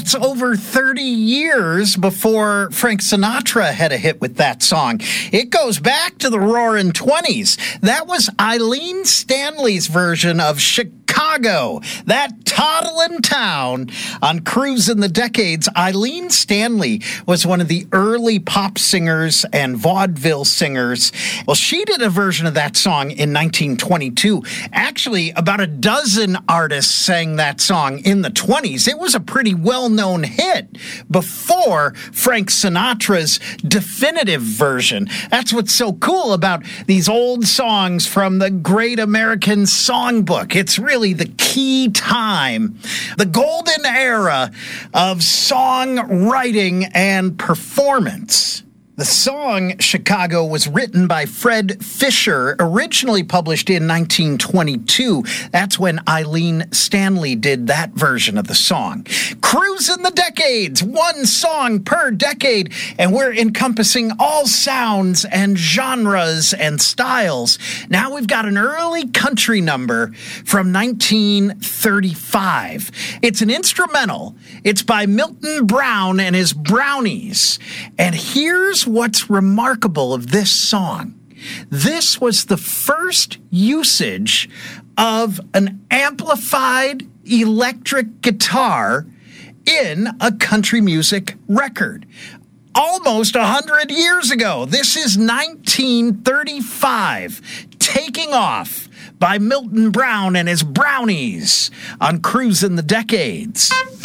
That's over 30 years before Frank Sinatra had a hit with that song. It goes back to the Roaring 20s. That was Eileen Stanley's version of Chicago, that toddling town on Cruise in the Decades. Eileen Stanley was one of the early pop singers and vaudeville singers. Well, she did a version of that song in 1922. Actually, about a dozen artists sang that song in the 20s. It was a pretty well-known hit before Frank Sinatra's definitive version. That's what's so cool about these old songs from the Great American Songbook. It's really the key time, the golden era of songwriting and performance. The song Chicago was written by Fred Fisher, originally published in 1922. That's when Eileen Stanley did that version of the song. Cruise in the Decades, one song per decade, and we're encompassing all sounds and genres and styles. Now we've got an early country number from 1935. It's an instrumental. It's by Milton Brown and his Brownies. And here's what's remarkable of this song. This was the first usage of an amplified electric guitar in a country music record. Almost 100 years ago. This is 1935. Taking Off by Milton Brown and his Brownies on Cruise in the Decades.